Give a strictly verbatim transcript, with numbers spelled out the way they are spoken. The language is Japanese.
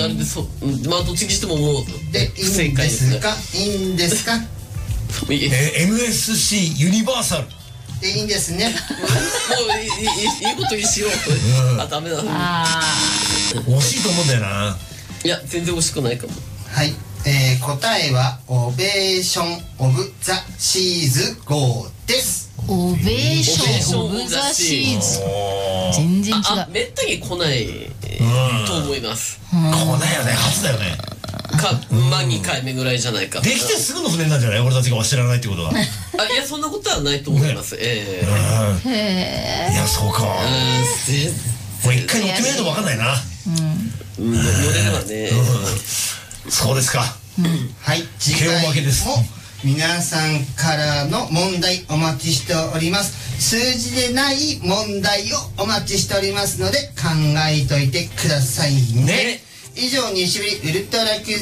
なんでそまあどっちにしてももうでいいんですかいいんですかえー、エムエスシー ユニバーサルでいいんですね。 もういいいいことにしよう。あダメだ。 惜しいと思うんだよな。 いや全然惜しくないかも。 はい、えー、答えはオベーションオブザシーズゴーです。 オベーションオブザシーズ。全然違う。 あめったに来ないと思います。 来ないよね、初だよね。 かまあにかいめぐらいじゃないか。 できてすぐの船なんじゃない、俺たちが知らないってことは。 あいやそんなことはないと思います。ええへえ。いやそうか。もう一回乗ってみないと分かんないな。 乗れればね。 そうですか。 はい、次回も皆さんからの問題お待ちしております。数字でない問題をお待ちしておりますので考えといてくださいね。以上、西日ウルトラクイズ